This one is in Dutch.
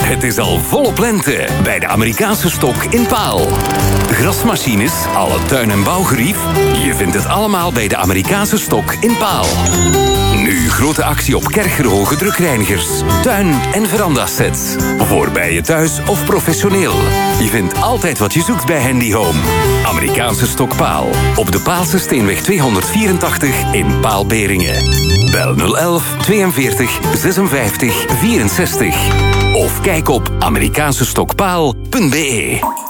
Het is al volop lente bij de Amerikaanse Stok in Paal. Grasmachines, alle tuin- en bouwgerief. Je vindt het allemaal bij de Amerikaanse Stok in Paal. Nu grote actie op Kercherhoge drukreinigers, tuin- en verandasets. Voor bij je thuis of professioneel. Je vindt altijd wat je zoekt bij Handy Home. Amerikaanse Stok Paal. Op de Paalse Steenweg 284 in Paalberingen. Bel 011 42 56 64. Of kijk op amerikaansestokpaal.be.